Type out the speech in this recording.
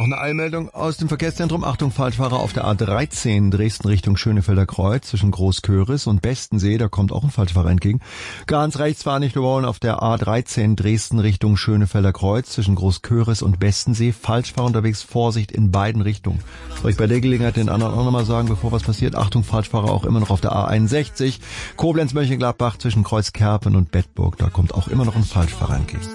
eine Eilmeldung aus dem Verkehrszentrum. Achtung, Falschfahrer auf der A13 Dresden Richtung Schönefelder Kreuz zwischen Großköris und Bestensee. Da kommt auch ein Falschfahrer entgegen. Ganz rechts fahren nicht überholen auf der A13 Dresden Richtung Schönefelder Kreuz zwischen Großköris und Bestensee. Falschfahrer unterwegs, Vorsicht in beiden Richtungen. Soll ich bei der Gelegenheit den anderen auch nochmal sagen, bevor was passiert? Achtung, Falschfahrer auch immer noch auf der A61. Koblenz-Mönchengladbach zwischen Kreuzkerpen und Bedburg. Da kommt auch immer noch ein Falschfahrer entgegen.